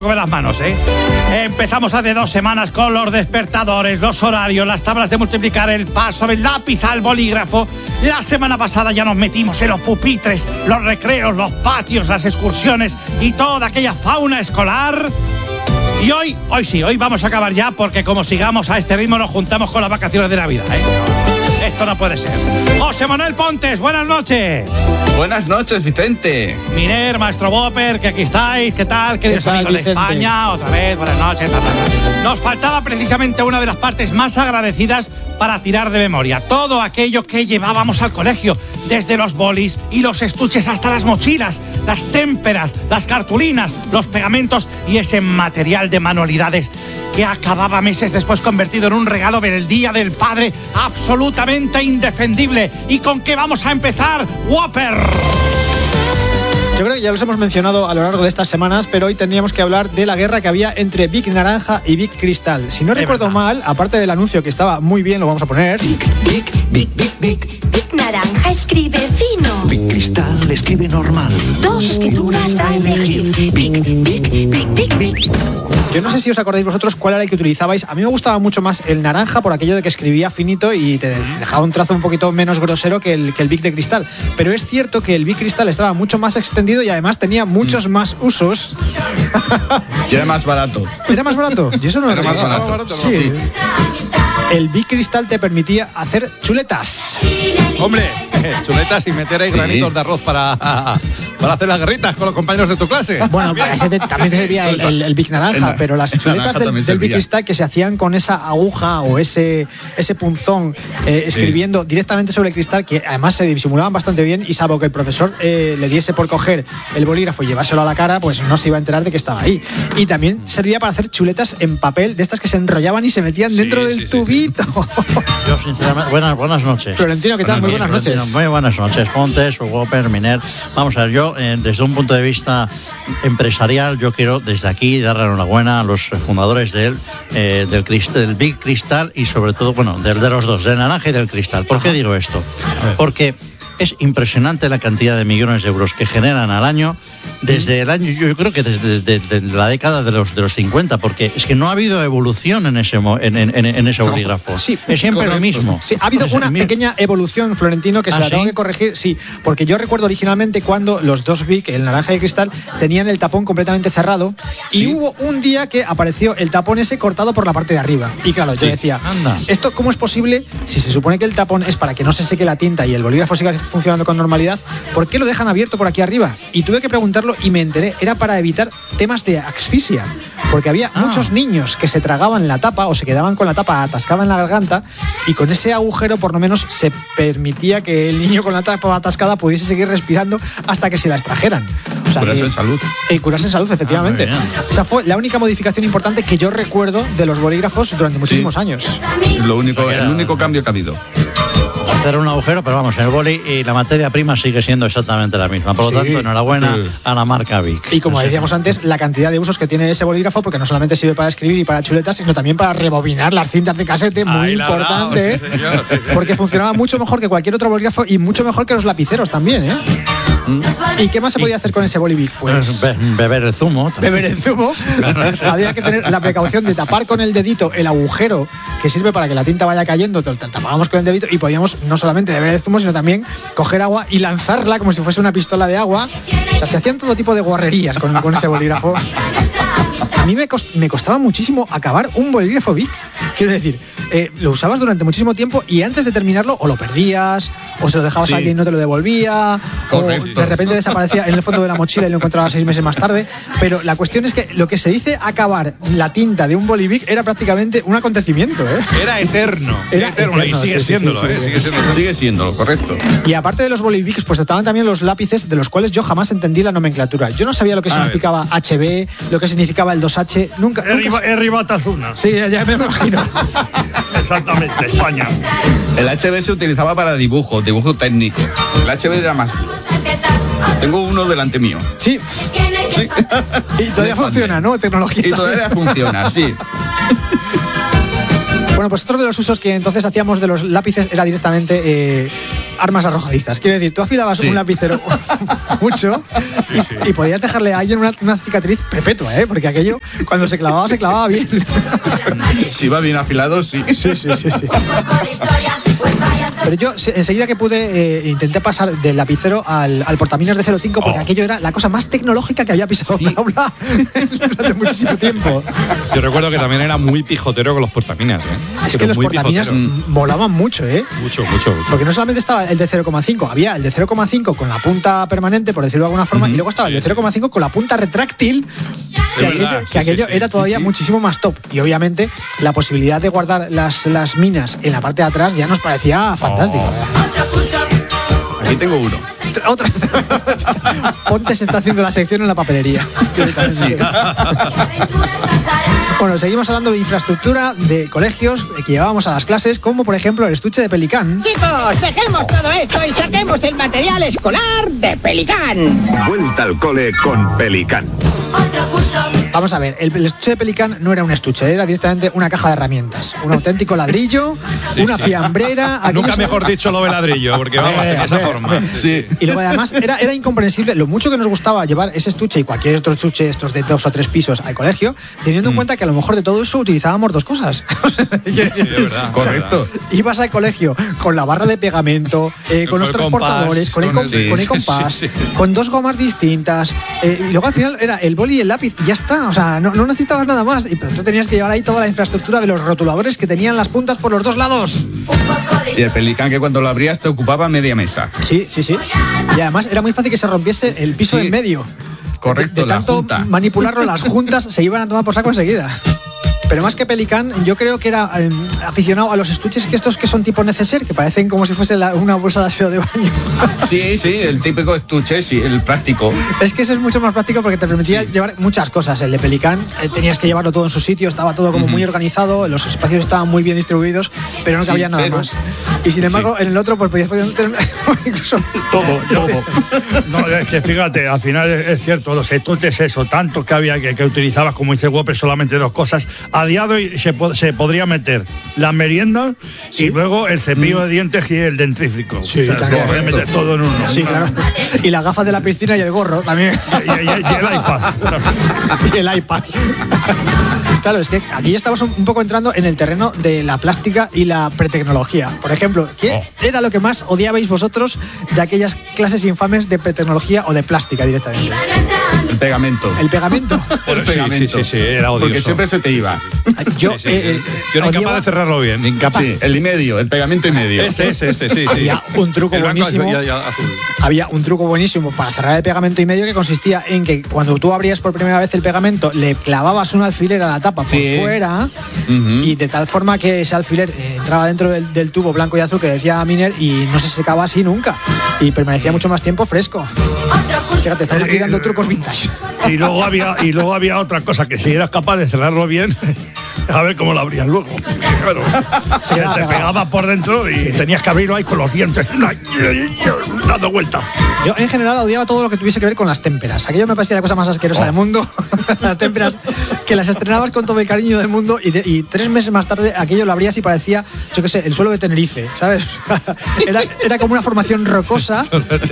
de las manos, Empezamos hace 2 semanas con los despertadores, los horarios, las tablas de multiplicar, el paso del lápiz al bolígrafo. La semana pasada ya nos metimos en los pupitres, los recreos, los patios, las excursiones y toda aquella fauna escolar. Y hoy vamos a acabar ya, porque como sigamos a este ritmo nos juntamos con las vacaciones de Navidad, Esto no puede ser. José Manuel Pontes, buenas noches. Buenas noches, Vicente. Miner, maestro Boper, que aquí estáis. ¿Qué tal? Queridos amigos de España, otra vez, buenas noches. Nos faltaba precisamente una de las partes más agradecidas para tirar de memoria. Todo aquello que llevábamos al colegio, desde los bolis y los estuches hasta las mochilas, las témperas, las cartulinas, los pegamentos y ese material de manualidades que acababa meses después convertido en un regalo del Día del Padre absolutamente indefendible. ¿Y con qué vamos a empezar, Whopper? Yo creo que ya los hemos mencionado a lo largo de estas semanas, pero hoy tendríamos que hablar de la guerra que había entre Bic Naranja y Bic Cristal. Si no recuerdo mal, aparte del anuncio que estaba muy bien, lo vamos a poner. Bic Naranja escribe fino. Bic Cristal escribe normal. 2 escrituras a elegir. Bic. Yo no sé si os acordáis vosotros cuál era el que utilizabais. A mí me gustaba mucho más el naranja por aquello de que escribía finito y te dejaba un trazo un poquito menos grosero que el Bic de cristal. Pero es cierto que el Bic Cristal estaba mucho más extendido y además tenía muchos más usos. Y era más barato. ¿Era más barato? Yo eso no lo Era más barato. Sí. El Bic Cristal te permitía hacer chuletas. Hombre, chuletas y meter ahí granitos de arroz para hacer las guerritas con los compañeros de tu clase. Bueno, también te servía el Bic Naranja, pero las chuletas del Bic Cristal que se hacían con esa aguja o ese punzón escribiendo directamente sobre el cristal, que además se disimulaban bastante bien, y salvo que el profesor le diese por coger el bolígrafo y llevárselo a la cara, pues no se iba a enterar de que estaba ahí. Y también servía para hacer chuletas en papel, de estas que se enrollaban y se metían dentro del tubito. Yo sinceramente, buenas noches. Florentino, ¿qué tal? Muy buenas noches. Muy buenas noches, Pontes, Whopper, Miner. Vamos a ver, yo desde un punto de vista empresarial, yo quiero desde aquí darle enhorabuena a los fundadores del Bic Cristal y sobre todo, de los dos, del naranja y del cristal. ¿Por qué digo esto? Porque es impresionante la cantidad de millones de euros que generan al año desde el año, yo creo que desde la década de los 50, porque es que no ha habido evolución en ese bolígrafo. Sí, es siempre lo mismo. Sí, ha habido una pequeña evolución, Florentino, que se la tengo que corregir. Sí, porque yo recuerdo originalmente cuando los dos Bic, el naranja y el cristal, tenían el tapón completamente cerrado, y hubo un día que apareció el tapón ese cortado por la parte de arriba. Y claro, yo decía, ¿esto cómo es posible? Si se supone que el tapón es para que no se seque la tinta y el bolígrafo siga funcionando con normalidad, ¿por qué lo dejan abierto por aquí arriba? Y tuve que preguntarlo y me enteré, era para evitar temas de asfixia, porque había muchos niños que se tragaban la tapa o se quedaban con la tapa atascada en la garganta, y con ese agujero por lo menos se permitía que el niño con la tapa atascada pudiese seguir respirando hasta que se la extrajeran. O sea, curarse en salud. Curarse en salud, efectivamente. Esa fue la única modificación importante que yo recuerdo de los bolígrafos durante muchísimos años. El único cambio que ha habido. Hacer un agujero, pero vamos, el boli y la materia prima sigue siendo exactamente la misma. Por lo tanto, enhorabuena a la marca Bic. Y como decíamos antes, la cantidad de usos que tiene ese bolígrafo, porque no solamente sirve para escribir y para chuletas, sino también para rebobinar las cintas de casete, muy importante, porque funcionaba mucho mejor que cualquier otro bolígrafo y mucho mejor que los lapiceros también, ¿Y qué más se podía hacer con ese boli Bic? Pues beber el zumo. Beber el zumo. Había que tener la precaución de tapar con el dedito el agujero que sirve para que la tinta vaya cayendo. Tapábamos con el dedito y podíamos no solamente beber el zumo, sino también coger agua y lanzarla como si fuese una pistola de agua. O sea, se hacían todo tipo de guarrerías con ese bolígrafo. A mí me costaba muchísimo acabar un bolígrafo Bic. Quiero decir, lo usabas durante muchísimo tiempo y antes de terminarlo o lo perdías, o se lo dejabas a alguien y no te lo devolvía, o de repente desaparecía en el fondo de la mochila y lo encontrabas 6 meses más tarde. Pero la cuestión es que lo que se dice acabar la tinta de un boli Bic era prácticamente un acontecimiento, Era eterno. Y sigue siéndolo, Sigue siéndolo, correcto. Y aparte de los boli Bics, pues estaban también los lápices, de los cuales yo jamás entendí la nomenclatura. Yo no sabía lo que significaba HB, lo que significaba el 2H, nunca. Ribatazuna. Sí, ya me imagino. Exactamente, España. El HB se utilizaba para dibujo técnico. El HB era más. Tengo uno delante mío. Sí. Y todavía funciona, ¿no? Tecnología. Y todavía funciona, sí. Bueno, pues otro de los usos que entonces hacíamos de los lápices era directamente armas arrojadizas. Quiero decir, tú afilabas un lapicero mucho y podías dejarle a alguien una cicatriz perpetua, porque aquello, cuando se clavaba bien. Si va bien afilado, sí. Sí. Pero yo enseguida que pude intenté pasar del lapicero al portaminas de 0,5 porque aquello era la cosa más tecnológica que había pisado en aula durante muchísimo tiempo. Yo recuerdo que también era muy pijotero con los portaminas. Es que los portaminas volaban mucho, Mucho. Porque no solamente estaba el de 0,5, había el de 0,5 con la punta permanente, por decirlo de alguna forma, y luego estaba el de 0,5 con la punta retráctil, que aquello era todavía muchísimo más top. Y obviamente la posibilidad de guardar las minas en la parte de atrás ya nos parecía fantástico. Aquí tengo uno. Otra. Ponte se está haciendo la sección en la papelería. Sí. Bueno, seguimos hablando de infraestructura de colegios que llevábamos a las clases, como por ejemplo el estuche de Pelicán. Chicos, dejemos todo esto y saquemos el material escolar de Pelicán. Vuelta al cole con Pelicán. Vamos a ver, el estuche de Pelicán no era un estuche, era directamente una caja de herramientas. Un auténtico ladrillo, una fiambrera. Nunca mejor dicho lo de ladrillo, porque vamos, de esa forma. Sí. Y luego además era incomprensible lo mucho que nos gustaba llevar ese estuche y cualquier otro estuche, estos de 2 o 3 pisos al colegio, teniendo en cuenta que a lo mejor de todo eso utilizábamos 2 cosas. Sí, de verdad. Correcto. Ibas al colegio con la barra de pegamento, con los transportadores, con el compás, con 2 gomas distintas, y luego al final era el boli y el lápiz y ya está. O sea, no necesitabas nada más. Pero tú tenías que llevar ahí toda la infraestructura de los rotuladores que tenían las puntas por los 2 lados. Y el Pelicán que cuando lo abrías te ocupaba media mesa. Sí. Y además era muy fácil que se rompiese el piso en medio. Correcto, de tanto la junta. manipularlo, las juntas se iban a tomar por saco enseguida. Pero más que Pelicán, yo creo que era aficionado a los estuches que son tipo neceser, que parecen como si fuese una bolsa de aseo de baño. Sí, el típico estuche, sí, el práctico. Es que ese es mucho más práctico porque te permitía llevar muchas cosas. El de Pelicán tenías que llevarlo todo en su sitio, estaba todo como muy organizado, los espacios estaban muy bien distribuidos, pero no cabía nada más. Y sin embargo, en el otro pues podías tener incluso todo. No, es que fíjate, al final es cierto, los estuches, eso, tanto que había que utilizabas, como dice Whopper, solamente 2 cosas. A día de hoy se podría meter las meriendas y luego el cepillo de dientes y el dentrífico. Sí, o sea, se podría meter todo en uno. Sí, claro. Y las gafas de la piscina y el gorro también. Y el iPad. Y el iPad. Claro, es que aquí estamos un poco entrando en el terreno de la plástica y la pretecnología. Por ejemplo, ¿qué era lo que más odiabais vosotros de aquellas clases infames de pretecnología o de plástica directamente? El pegamento. El pegamento. El pegamento. Sí, era odioso. Porque siempre se te iba. Yo era incapaz de cerrarlo bien. Incapaz. Sí, el y medio, el pegamento y medio. Sí. Había un truco buenísimo. Había un truco buenísimo para cerrar el pegamento y medio que consistía en que cuando tú abrías por primera vez el pegamento, le clavabas un alfiler a la tapa por fuera y de tal forma que ese alfiler entraba dentro del tubo blanco y azul que decía Miner y no se secaba así nunca y permanecía mucho más tiempo fresco. Fíjate, estamos aquí dando trucos vintage. Y luego había otra cosa, que si eras capaz de cerrarlo bien, a ver cómo lo abrías luego. Claro, se te pegaba por dentro y tenías que abrirlo ahí con los dientes dando vuelta. Yo en general odiaba todo lo que tuviese que ver con las témperas. Aquello me parecía la cosa más asquerosa del mundo. Las témperas que las estrenabas con todo el cariño del mundo y 3 meses más tarde aquello lo abrías y parecía, yo qué sé, el suelo de Tenerife, ¿sabes? Era como una formación rocosa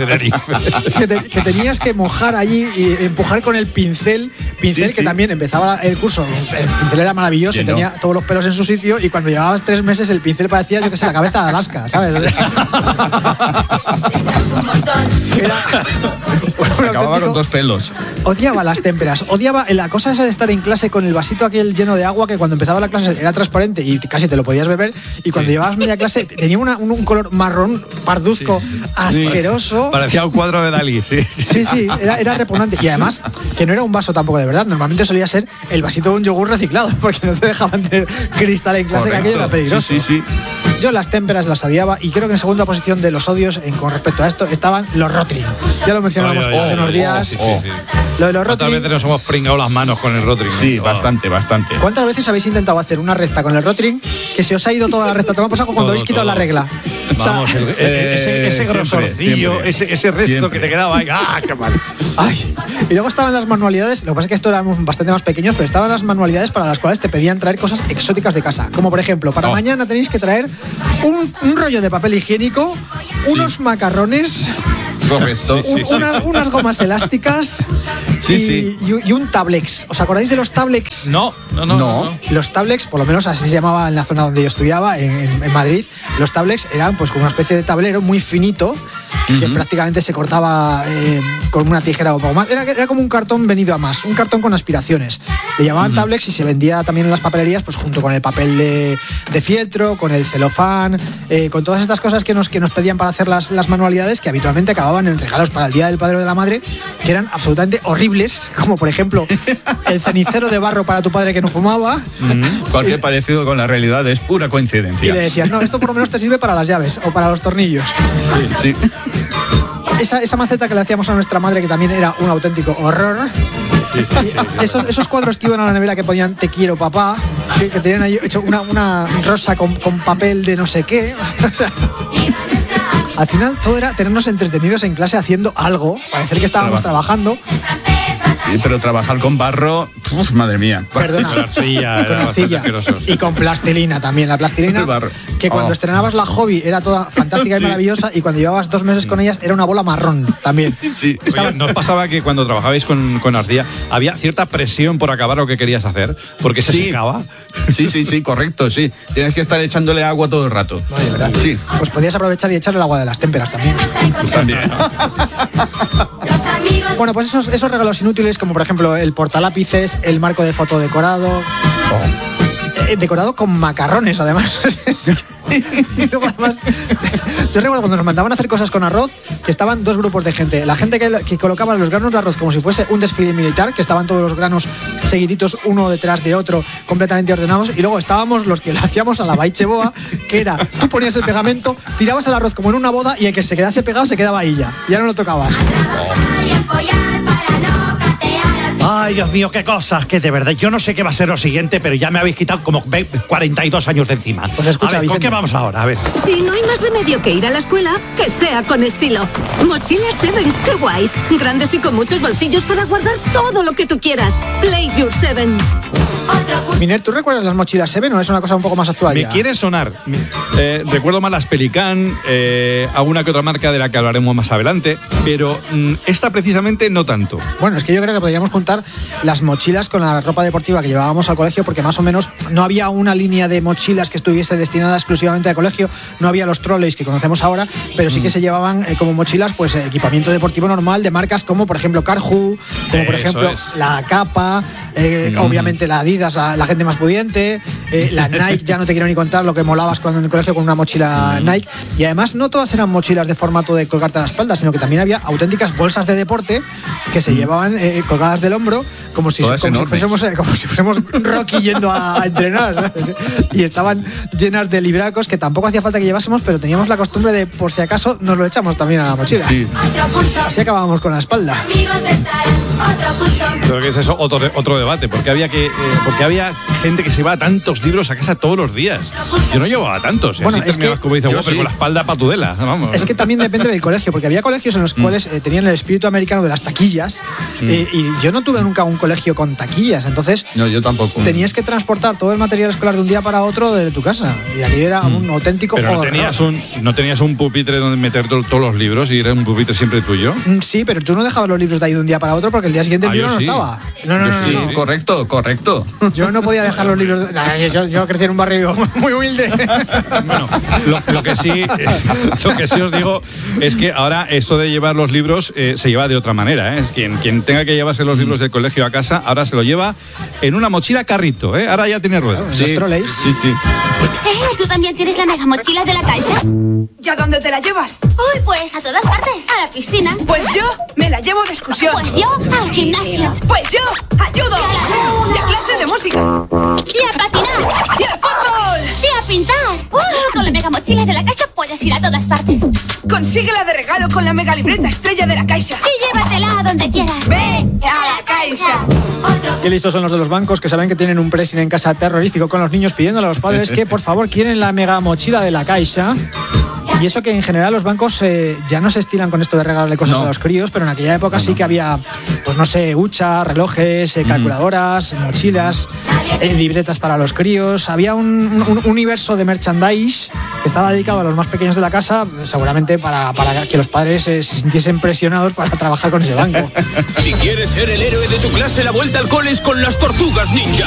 que tenías que mojar allí y empujar con el pincel que también empezaba el curso. El pincel era maravilloso, tenía todos los pelos en su sitio y cuando llevabas 3 meses el pincel parecía, yo qué sé, la cabeza de Alaska, ¿sabes? Acababa con 2 pelos. Odiaba las témperas, odiaba la cosa esa de estar en clase con el vasito aquel lleno de agua que cuando empezaba la clase era transparente y casi te lo podías beber y cuando llevabas media clase tenía un color marrón parduzco asqueroso. Parecía un cuadro de Dalí, Sí, era repugnante y además que no era un vaso tampoco de verdad, normalmente solía ser el vasito de un yogur reciclado porque no te dejaban tener cristal en clase. Correcto. Que aquello era peligroso. Sí. Yo las témperas las odiaba y creo que en segunda posición de los odios con respecto a esto estaban los Rotring. Ya lo mencionamos hace unos días. Lo de los Rotring. ¿Cuántas veces nos hemos pringado las manos con el Rotring? Sí, bastante. ¿Cuántas veces habéis intentado hacer una recta con el Rotring que se os ha ido toda la recta? Toma por saco cuando habéis quitado la regla. Vamos, ese grosorcillo, ese resto que te quedaba ahí. ¡Ah, qué mal! Ay. Y luego estaban las manualidades, lo que pasa es que esto éramos bastante más pequeños, pero estaban las manualidades para las cuales te pedían traer cosas exóticas de casa. Como por ejemplo, para mañana tenéis que traer un rollo de papel higiénico, unos macarrones, Correcto. unas gomas elásticas y un tablex. ¿Os acordáis de los tablex? No. Los tablex, por lo menos así se llamaba en la zona donde yo estudiaba, en Madrid, los tablex eran pues como una especie de tablero muy finito que prácticamente se cortaba con una tijera o poco más. Era como un cartón venido a más, un cartón con aspiraciones. Le llamaban tablex y se vendía también en las papelerías pues junto con el papel de fieltro, con el celofán, con todas estas cosas que nos pedían para hacer las manualidades, que habitualmente acababan en regalos para el Día del Padre o de la Madre, que eran absolutamente horribles, como por ejemplo el cenicero de barro para tu padre que no fumaba. Cualquier parecido con la realidad es pura coincidencia. Y le decías, no, esto por lo menos te sirve para las llaves o para los tornillos. Sí. Esa maceta que le hacíamos a nuestra madre, que también era un auténtico horror. Sí. Esos cuadros que iban a la nevera que ponían te quiero papá, que tenían ahí hecho una rosa con papel de no sé qué. O sea, al final todo era tenernos entretenidos en clase haciendo algo, parecer que estábamos trabajando. Sí, pero trabajar con barro, madre mía. Perdona. Con arcilla. Y con plastilina también. La plastilina, que cuando estrenabas la Hobby era toda fantástica y maravillosa, y cuando llevabas 2 meses con ellas era una bola marrón también. Sí. Oye, ¿no os pasaba que cuando trabajabais con arcilla había cierta presión por acabar lo que querías hacer? Porque se secaba. Sí, correcto, sí. Tienes que estar echándole agua todo el rato. Vale, ¿verdad? Sí. Pues podías aprovechar y echarle el agua de las témperas también. También. Bueno, pues esos regalos inútiles, como por ejemplo el portalápices, el marco de foto decorado, decorado con macarrones además. Y luego además, yo recuerdo cuando nos mandaban a hacer cosas con arroz, que estaban 2 grupos de gente. La gente que colocaba los granos de arroz como si fuese un desfile militar, que estaban todos los granos seguiditos uno detrás de otro, completamente ordenados. Y luego estábamos los que le hacíamos a la baicheboa, que era, tú ponías el pegamento, tirabas el arroz como en una boda, y el que se quedase pegado se quedaba ahí ya no lo tocabas. Ay, Dios mío, qué cosas, que de verdad, yo no sé qué va a ser lo siguiente, pero ya me habéis quitado como 42 años de encima. Pues escucha, a ver, ¿con Vicente, qué vamos ahora? A ver. Si no hay más remedio que ir a la escuela, que sea con estilo. Mochilas Seven, qué guays. Grandes y con muchos bolsillos para guardar todo lo que tú quieras. Play Your Seven. Miner, ¿tú recuerdas las mochilas Seven o es una cosa un poco más actual? Me quiere sonar. Recuerdo más las Pelican, alguna que otra marca de la que hablaremos más adelante, pero esta precisamente no tanto. Bueno, es que yo creo que podríamos juntar las mochilas con la ropa deportiva que llevábamos al colegio, porque más o menos no había una línea de mochilas que estuviese destinada exclusivamente al colegio, no había los trolleys que conocemos ahora, pero sí que se llevaban como mochilas pues equipamiento deportivo normal de marcas como por ejemplo Carhu, como por ejemplo la Kappa, obviamente la Adidas, la gente más pudiente, la Nike, ya no te quiero ni contar lo que molabas en el colegio con una mochila Nike. Y además no todas eran mochilas de formato de colgarte a la espalda, sino que también había auténticas bolsas de deporte que se llevaban colgadas del hombro, como si fuésemos Rocky yendo a entrenar, ¿sabes? Y estaban llenas de libracos que tampoco hacía falta que llevásemos, pero teníamos la costumbre de, por si acaso, nos lo echamos también a la mochila. Sí. Así acabábamos con la espalda. Creo que es eso otro debate, porque había gente que se llevaba tantos libros a casa todos los días. Yo no llevaba tantos. Bueno, así terminabas, como dice Whopper, con la espalda patudela. Vamos. Es que también depende del colegio, porque había colegios en los cuales tenían el espíritu americano de las taquillas, y yo no tuve nunca un colegio con taquillas, entonces no, yo tampoco. Tenías que transportar todo el material escolar de un día para otro de tu casa, y aquello era un auténtico pero horror. ¿No tenías un pupitre donde meter todos los libros y era un pupitre siempre tuyo? Sí, pero tú no dejabas los libros de ahí de un día para otro porque el día siguiente el libro no estaba. No. Correcto. Yo no podía dejar los libros. Yo crecí en un barrio muy humilde. Bueno, lo que sí os digo es que ahora eso de llevar los libros se lleva de otra manera. Quien tenga que llevarse los libros del colegio a casa, ahora se lo lleva en una mochila carrito. Ahora ya tiene ruedas. Los trolleys. Sí. ¿Tú también tienes la mega mochila de la Caixa? ¿Y a dónde te la llevas? Uy, pues a todas partes. A la piscina. Pues yo me la llevo de excursión. Pues yo al gimnasio. Pues yo ayudo. Y a clase de música. Y a patinar. Y al fútbol. Y a pintar. Con la mega mochila de la Caixa puedes ir a todas partes. Consíguela de regalo con la mega libreta estrella de la Caixa. Y llévatela a donde quieras. ¡Ve a la Caixa! Qué listos son los de los bancos, que saben que tienen un pressing en casa terrorífico con los niños, pidiéndole a los padres que por favor quieren la mega mochila de la Caixa. Y eso que en general los bancos ya no se estilan con esto de regalarle cosas a los críos, pero en aquella época sí que había, pues no sé, hucha, relojes, calculadoras, mochilas, libretas para los críos. Había un universo de merchandise que estaba dedicado a los más pequeños de la casa, seguramente para que los padres se sintiesen presionados para trabajar con ese banco. Si quieres ser el héroe de tu clase, la vuelta al cole es con las Tortugas Ninja.